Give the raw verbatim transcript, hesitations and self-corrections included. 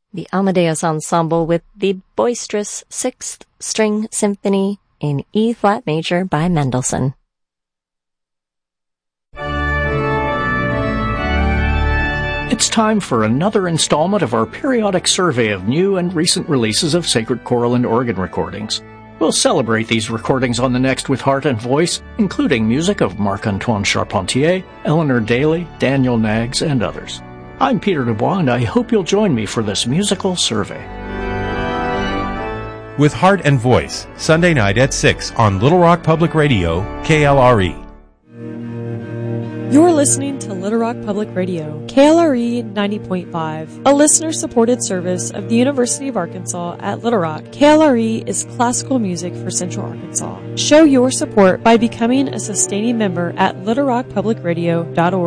the Amadeus Ensemble with the boisterous Sixth String Symphony in E-flat major by Mendelssohn. It's time for another installment of our periodic survey of new and recent releases of sacred choral and organ recordings. We'll celebrate these recordings on the next with Heart and Voice, including music of Marc-Antoine Charpentier, Eleanor Daly, Daniel Naggs, and others. I'm Peter Dubois, and I hope you'll join me for this musical survey. With Heart and Voice, Sunday night at six on Little Rock Public Radio, K L R E. You're listening to Little Rock Public Radio, K L R E ninety point five, a listener-supported service of the University of Arkansas at Little Rock. K L R E is classical music for Central Arkansas. Show your support by becoming a sustaining member at little rock public radio dot org.